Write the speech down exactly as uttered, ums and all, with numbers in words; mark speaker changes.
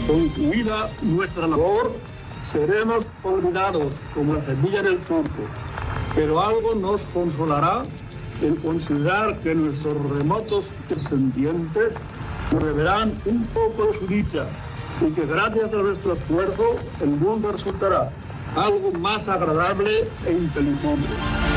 Speaker 1: Concluida nuestra labor, seremos olvidados como la semilla del turco, pero algo nos consolará el considerar que nuestros remotos descendientes beberán un poco de su dicha y que gracias a nuestro esfuerzo el mundo resultará algo más agradable e inteligente.